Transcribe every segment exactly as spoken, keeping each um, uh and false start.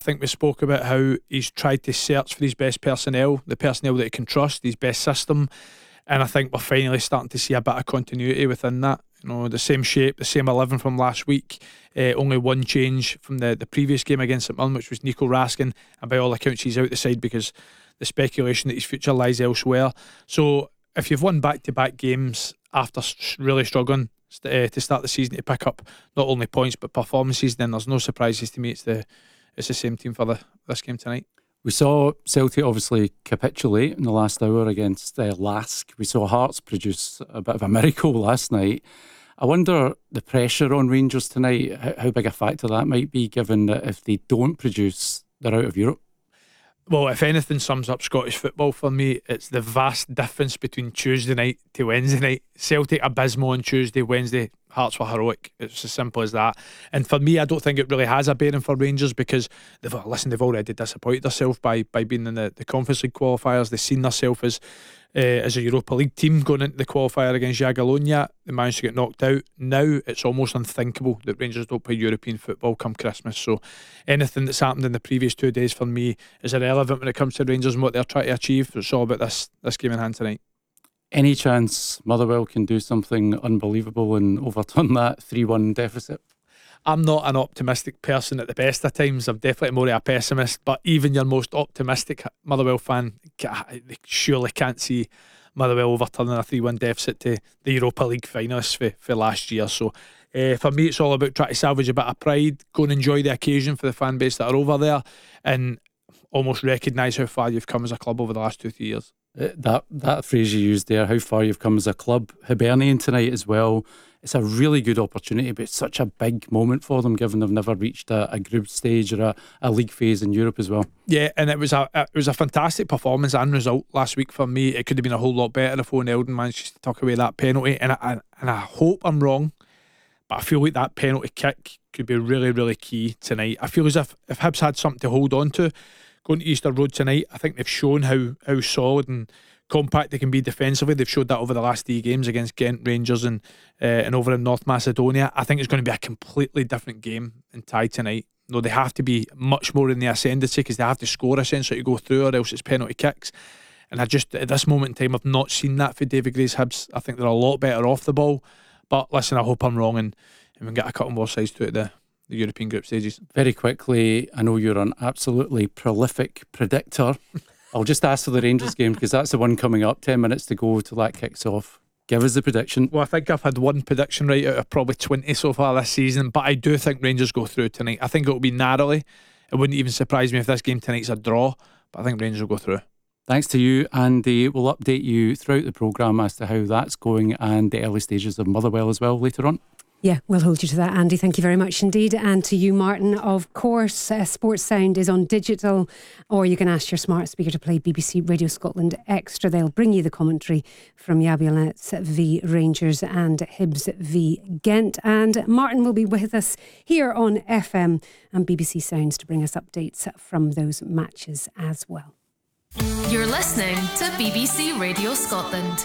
think we spoke about how he's tried to search for his best personnel, the personnel that he can trust, his best system, and I think we're finally starting to see a bit of continuity within that. You know, the same shape, the same eleven from last week. Uh, only one change from the, the previous game against St Mirren, which was Nico Raskin, and by all accounts he's out the side because the speculation that his future lies elsewhere. So if you've won back-to-back games after really struggling uh, to start the season to pick up not only points but performances, then there's no surprises to me. It's the it's the same team for the, this game tonight. We saw Celtic obviously capitulate in the last hour against uh, Lask. We saw Hearts produce a bit of a miracle last night. I wonder the pressure on Rangers tonight, how, how big a factor that might be, given that if they don't produce, they're out of Europe. Well, if anything sums up Scottish football for me, it's the vast difference between Tuesday night to Wednesday night. Celtic abysmal on Tuesday, Wednesday Hearts were heroic. It's as simple as that. And for me, I don't think it really has a bearing for Rangers because they've listen, they've already disappointed themselves by by being in the, the Conference League qualifiers. They've seen themselves as uh, as a Europa League team going into the qualifier against Jagiellonia. They managed to get knocked out. Now it's almost unthinkable that Rangers don't play European football come Christmas. So anything that's happened in the previous two days for me is irrelevant when it comes to Rangers and what they're trying to achieve. It's all about this this game in hand tonight. Any chance Motherwell can do something unbelievable and overturn that three one deficit? I'm not an optimistic person at the best of times. I'm definitely more of a pessimist, but even your most optimistic Motherwell fan, they surely can't see Motherwell overturning a three one deficit to the Europa League finalists for, for last year. So uh, for me, it's all about trying to salvage a bit of pride, go and enjoy the occasion for the fan base that are over there, and almost recognise how far you've come as a club over the last two, three years. Uh, that that phrase you used there, how far you've come as a club. Hibernian tonight as well. It's a really good opportunity, but it's such a big moment for them, given they've never reached a, a group stage or a, a league phase in Europe as well. Yeah, and it was a it was a fantastic performance and result last week for me. It could have been a whole lot better if Owen Eldon managed to tuck away that penalty. And I, and I hope I'm wrong, but I feel like that penalty kick could be really, really key tonight. I feel as if if Hibs had something to hold on to going to Easter Road tonight, I think they've shown how how solid and compact they can be defensively. They've showed that over the last three games against Ghent, Rangers and uh, and over in North Macedonia. I think it's going to be a completely different game in tie tonight. No, they have to be much more in the ascendancy because they have to score essentially to go through, or else it's penalty kicks. And I just, at this moment in time, I've not seen that for David Gray's Hibs. I think they're a lot better off the ball. But listen, I hope I'm wrong and, and we can get a cut on both sides to it, the, the European group stages. Very quickly, I know you're an absolutely prolific predictor. I'll just ask for the Rangers game because that's the one coming up. Ten minutes to go till that kicks off. Give us the prediction. Well, I think I've had one prediction right out of probably twenty so far this season, but I do think Rangers go through tonight. I think it'll be narrowly. It wouldn't even surprise me if this game tonight's a draw, but I think Rangers will go through. Thanks to you, Andy. We'll update you throughout the programme as to how that's going and the early stages of Motherwell as well later on. Yeah, we'll hold you to that, Andy. Thank you very much indeed. And to you, Martin. Of course, uh, Sports Sound is on digital, or you can ask your smart speaker to play B B C Radio Scotland Extra. They'll bring you the commentary from Jablonec v Rangers and Hibs v Ghent. And Martin will be with us here on F M and B B C Sounds to bring us updates from those matches as well. You're listening to B B C Radio Scotland.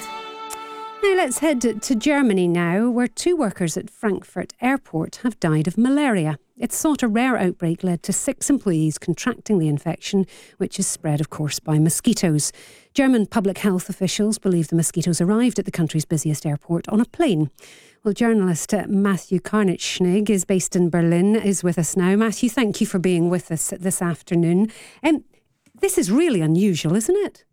Now let's head to Germany now, where two workers at Frankfurt Airport have died of malaria. It's thought a rare outbreak led to six employees contracting the infection, which is spread, of course, by mosquitoes. German public health officials believe the mosquitoes arrived at the country's busiest airport on a plane. Well, journalist Matthew Karnitschnig is based in Berlin, is with us now. Matthew, thank you for being with us this afternoon. Um, this is really unusual, isn't it?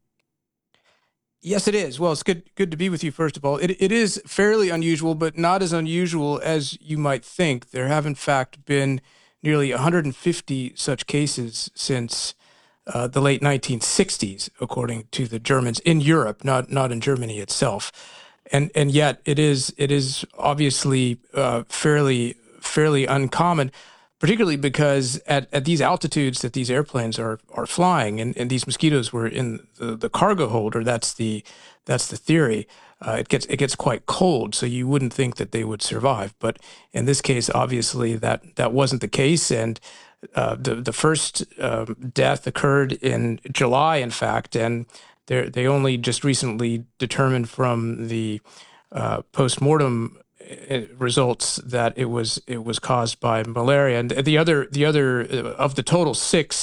Yes, it is. Well, it's good good to be with you, first of all. It It is fairly unusual, but not as unusual as you might think. There have, in fact, been nearly one hundred fifty such cases since uh, the late nineteen sixties, according to the Germans, in Europe, not not in Germany itself. And and yet it is it is obviously uh, fairly fairly uncommon, particularly because at, at these altitudes that these airplanes are are flying, and, and these mosquitoes were in the, the cargo holder. That's the that's the theory. Uh, it gets it gets quite cold, so you wouldn't think that they would survive. But in this case, obviously that that wasn't the case, and uh, the the first um, death occurred in July, in fact, and they they only just recently determined from the uh, post-mortem results that it was it was caused by malaria. And the other the other uh, of the total six